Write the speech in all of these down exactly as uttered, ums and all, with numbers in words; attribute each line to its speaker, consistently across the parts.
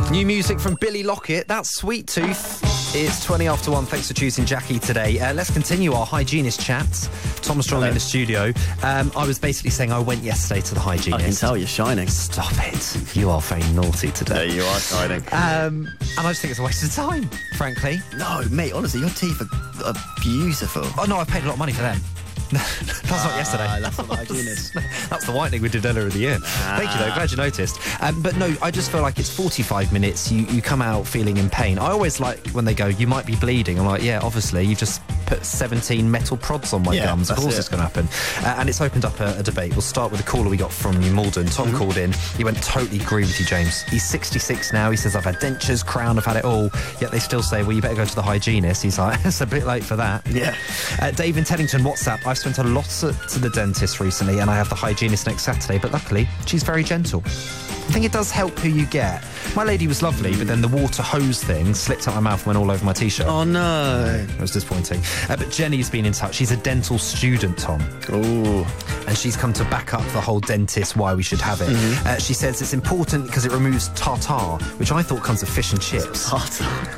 Speaker 1: New music from Billy Lockett, that's Sweet Tooth. It's twenty after one. Thanks for choosing Jackie today. Uh, let's continue our hygienist chats. Tom Strong Hello. In the studio. Um, I was basically saying I went yesterday to the hygienist.
Speaker 2: I can tell you're shining.
Speaker 1: Stop it. You are very naughty today.
Speaker 2: Yeah, you are shining.
Speaker 1: Um, and I just think it's a waste of time, frankly.
Speaker 2: No, mate, honestly, your teeth are, are beautiful.
Speaker 1: Oh, no, I've paid a lot of money for them. That's
Speaker 2: ah,
Speaker 1: not yesterday.
Speaker 2: That's not the hygienist.
Speaker 1: That's the whitening we did earlier in the year. Ah. Thank you, though. Glad you noticed. Um, but no, I just feel like it's forty-five minutes. You, you come out feeling in pain. I always like when they go, you might be bleeding. I'm like, yeah, obviously, you've just put seventeen metal prods on my
Speaker 2: yeah,
Speaker 1: gums. Of course it. It's going to happen. Uh, and it's opened up a, a debate. We'll start with a caller we got from New Malden. Tom mm-hmm. called in. He went, totally agree with you, James. He's sixty-six now. He says, I've had dentures, crown, I've had it all. Yet they still say, well, you better go to the hygienist. He's like, it's a bit late for that.
Speaker 2: Yeah.
Speaker 1: Uh, Dave in Teddington, WhatsApp. I've spent a lot of to the dentist recently and I have the hygienist next Saturday, but luckily she's very gentle. I think it does help who you get. My lady was lovely, but then the water hose thing slipped out my mouth and went all over my t-shirt.
Speaker 2: Oh no.
Speaker 1: It was disappointing. Uh, but Jenny's been in touch. She's a dental student, Tom.
Speaker 2: Ooh.
Speaker 1: And she's come to back up the whole dentist, why we should have it. Mm-hmm. Uh, she says it's important because it removes tartar, which I thought comes with fish and chips.
Speaker 2: Tartar.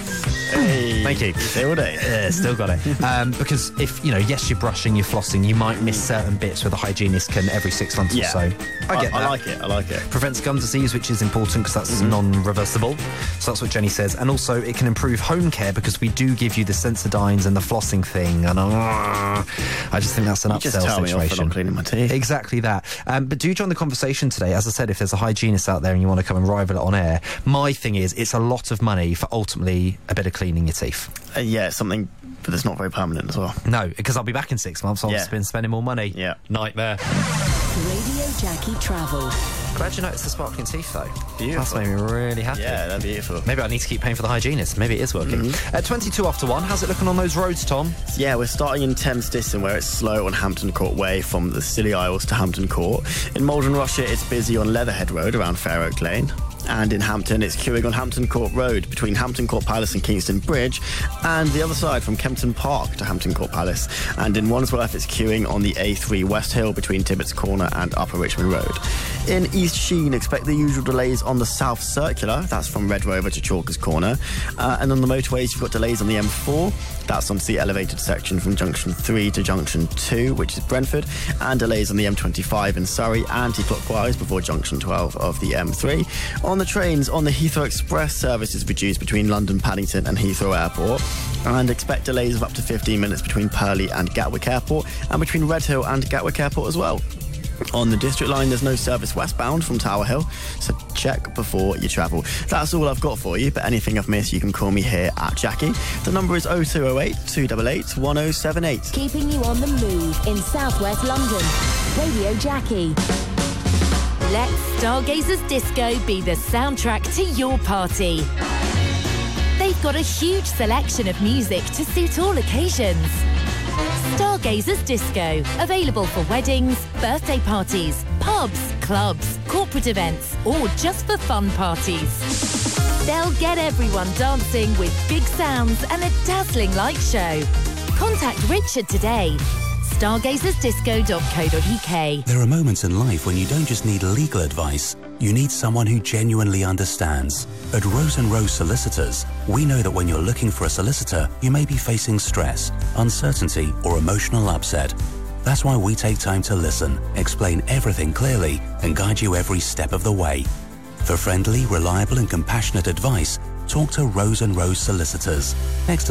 Speaker 2: Hey,
Speaker 1: thank you.
Speaker 2: Still got it.
Speaker 1: Yeah, still got it. Um, because if, you know, yes, you're brushing, you're flossing, you might miss certain bits where the hygienist can every six months
Speaker 2: yeah.
Speaker 1: or so. I get
Speaker 2: I,
Speaker 1: that.
Speaker 2: I like it, I like it.
Speaker 1: Prevents gum disease, which is important because that's mm-hmm. non-reversible. So that's what Jenny says. And also, it can improve home care because we do give you the Sensodynes and the flossing thing. And uh, I just think that's an
Speaker 2: you
Speaker 1: upsell
Speaker 2: just tell
Speaker 1: situation.
Speaker 2: Me off for not cleaning my teeth.
Speaker 1: Exactly that. Um, but do join the conversation today. As I said, if there's a hygienist out there and you want to come and rival it on air, my thing is, it's a lot of money for ultimately a bit of cleaning your teeth.
Speaker 2: Uh, yeah, something but it's not very permanent as well.
Speaker 1: No, because I'll be back in six months. I'll
Speaker 2: yeah.
Speaker 1: just been spending more money.
Speaker 2: Yeah.
Speaker 1: Nightmare.
Speaker 3: Radio Jackie Travel.
Speaker 1: Glad you noticed the sparkling teeth, though.
Speaker 2: Beautiful.
Speaker 1: That's made me really happy.
Speaker 2: Yeah, they're beautiful.
Speaker 1: Maybe I need to keep paying for the hygienist. Maybe it is working. Mm-hmm. At twenty-two after one, how's it looking on those roads, Tom?
Speaker 2: Yeah, we're starting in Thames Diston, where it's slow on Hampton Court Way from the Scilly Isles to Hampton Court. In Malden, Russia, it's busy on Leatherhead Road around Fair Oak Lane. And in Hampton, it's queuing on Hampton Court Road between Hampton Court Palace and Kingston Bridge, and the other side from Kempton Park to Hampton Court Palace. And in Wandsworth, it's queuing on the A three West Hill between Tibbets Corner and Upper Richmond Road. In East Sheen, expect the usual delays on the South Circular, that's from Red Rover to Chalkers Corner. Uh, and on the motorways, you've got delays on the M four, that's on the elevated section from Junction three to Junction two, which is Brentford, and delays on the M twenty-five in Surrey, anti-clockwise before Junction twelve of the M three. On the trains, on the Heathrow Express, service is reduced between London Paddington and Heathrow Airport, and expect delays of up to fifteen minutes between Purley and Gatwick Airport, and between Redhill and Gatwick Airport as well. On the District Line, there's no service westbound from Tower Hill, so check before you travel. That's all I've got for you, but anything I've missed, you can call me here at Jackie. The number is oh two oh eight, two eight eight, one oh seven eight.
Speaker 3: Keeping you on the move in southwest London. Radio Jackie. Let Stargazers Disco be the soundtrack to your party. They've got a huge selection of music to suit all occasions. Stargazers Disco, available for weddings, birthday parties, pubs, clubs, corporate events, or just for fun parties. They'll get everyone dancing with big sounds and a dazzling light show. Contact Richard today. stargazers disco dot co dot uk.
Speaker 4: There are moments in life when you don't just need legal advice, you need someone who genuinely understands. At Rose and Rose Solicitors, we know that when you're looking for a solicitor, you may be facing stress, uncertainty, or emotional upset. That's why we take time to listen, explain everything clearly, and guide you every step of the way. For friendly, reliable, and compassionate advice, talk to Rose and Rose Solicitors. Next to